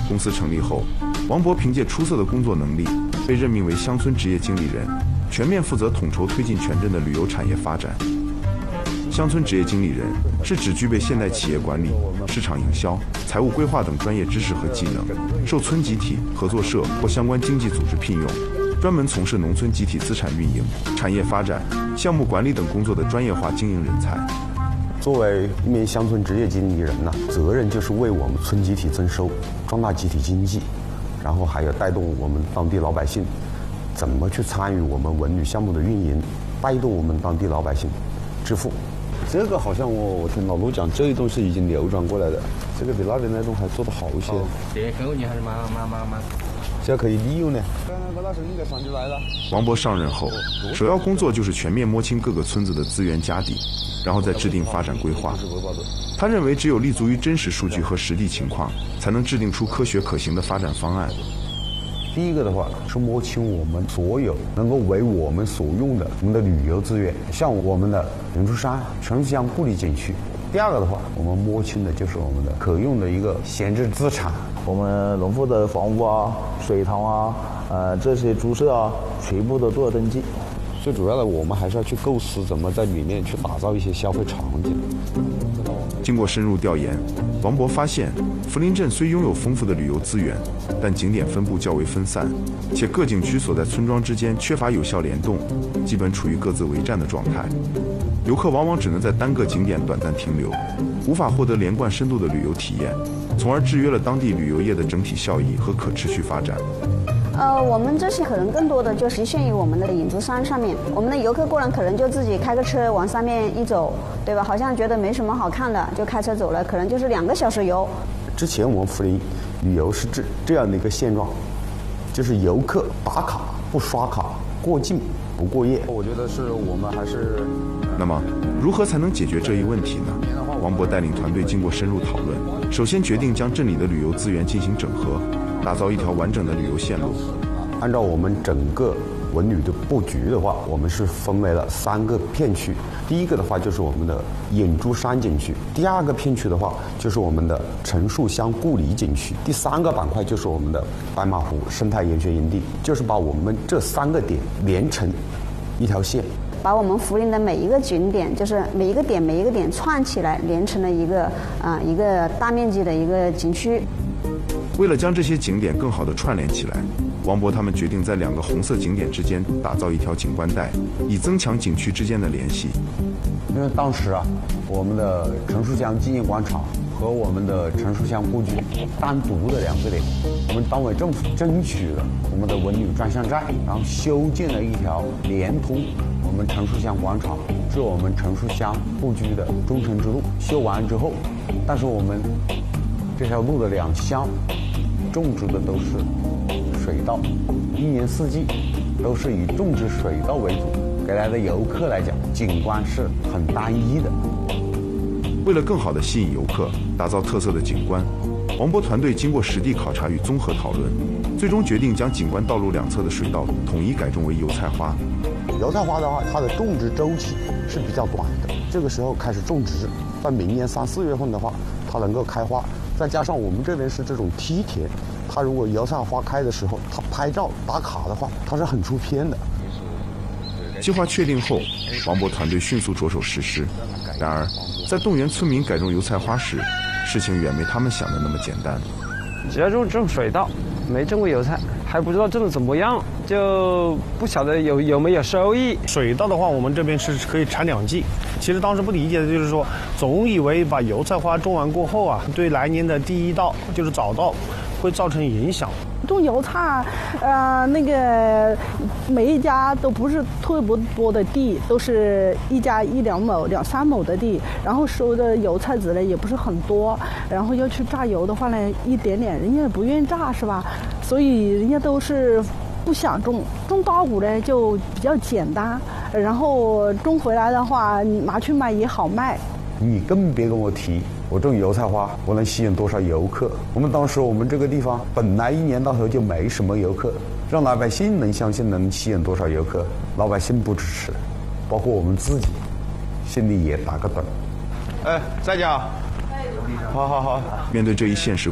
公司成立后，王博凭借出色的工作能力，被任命为乡村职业经理人，全面负责统筹推进全镇的旅游产业发展。乡村职业经理人是指具备现代企业管理、市场营销、财务规划等专业知识和技能，受村集体、合作社或相关经济组织聘用，专门从事农村集体资产运营、产业发展、项目管理等工作的专业化经营人才。 作为一名乡村职业经理人呢，责任就是为我们村集体增收，壮大集体经济，然后还有带动我们当地老百姓怎么去参与我们文旅项目的运营，带动我们当地老百姓致富。这个好像我听老陆讲，这一栋是已经流转过来的，这个比那边那栋还做得好一些。 这个你还是蛮。 这可以利用呢。那时候应该上就来了。 王博上任后，首要工作就是全面摸清各个村子的资源家底，然后再制定发展规划。他认为，只有立足于真实数据和实地情况，才能制定出科学可行的发展方案。 第一个的话是摸清我们所有能够为我们所用的我们的旅游资源，像我们的人出山、城市乡故里景区。第二个的话，我们摸清的就是我们的可用的一个闲置资产， 我们农户的房屋啊、水塘啊、这些猪舍啊，全部都做了登记。 最主要的，我们还是要去构思怎么在里面去打造一些消费场景。 经过深入调研，王博发现，涪陵镇虽拥有丰富的旅游资源，但景点分布较为分散，且各景区所在村庄之间缺乏有效联动，基本处于各自为战的状态。游客往往只能在单个景点短暂停留，无法获得连贯深度的旅游体验，从而制约了当地旅游业的整体效益和可持续发展。 我们这些可能更多的就局限于我们的隐珠山上面，我们的游客过来可能就自己开个车往上面一走，对吧？好像觉得没什么好看的，就开车走了，可能就是2个小时游。 之前我们涪陵旅游是这样的一个现状，就是游客打卡不刷卡，过境不过夜。我觉得是我们还是。 那么，如何才能解决这一问题呢？王博带领团队经过深入讨论，首先决定将镇里的旅游资源进行整合，打造一条完整的旅游线路。 按照我们整个文旅的布局的话，我们是分为了3个片区。第一个的话就是我们的隐珠山景区，第2个片区的话就是我们的陈树乡故里景区，第3个板块就是我们的白马湖生态研学营地，就是把我们这3个点连成一条线。 把我们涪陵的每一个景点，就是每一个点串起来，连成了一个大面积的一个景区。 为了将这些景点更好地串联起来，王博他们决定在2个红色景点之间打造一条景观带，以增强景区之间的联系。 因为当时我们的陈树乡纪念广场和我们的陈树乡故居单独的2个点，我们党委政府争取了我们的文旅专项债，然后修建了一条连通我们陈树乡广场至我们陈树乡故居的中城之路。修完之后，但是我们这条路的2乡种植的都是水稻，1年4季都是以种植水稻为主，给来的游客来讲，景观是很单一的。 为了更好地吸引游客，打造特色的景观，王博团队经过实地考察与综合讨论，最终决定将景观道路2侧的水稻统一改种为油菜花。 油菜花的话，它的种植周期是比较短的，这个时候开始种植，在明年3、4月份的话，它能够开花。再加上我们这边是这种梯田，它如果油菜花开的时候，它拍照打卡的话，它是很出片的。 计划确定后，王博团队迅速着手实施。然而，在动员村民改种油菜花时，事情远没他们想的那么简单。 只要种水稻，没种过油菜，还不知道种的怎么样，就不晓得有没有收益。 水稻的话，我们这边是可以产2季。其实当时不理解的就是说，总以为把油菜花种完过后对来年的第1稻就是早稻会造成影响。 种油菜，那个每一家都不是特别多的地，都是一家1、2亩、2、3亩的地，然后收的油菜籽呢也不是很多，然后要去榨油的话呢，一点点人家也不愿意榨，是吧？所以人家都是不想种稻谷呢就比较简单，然后种回来的话你拿去卖也好卖。 你更别跟我提我种油菜花我能吸引多少游客。我们当时我们这个地方本来1年到头就没什么游客，让老百姓能相信能吸引多少游客，老百姓不支持，包括我们自己心里也打个盹。 再见。好。 面对这一现实